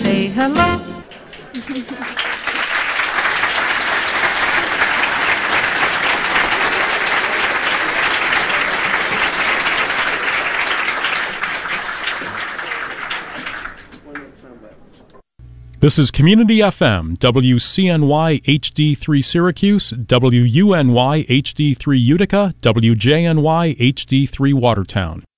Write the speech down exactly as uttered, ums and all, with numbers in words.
say hello. This is Community F M, W C N Y H D three Syracuse, W U N Y H D three Utica, W J N Y H D three Watertown.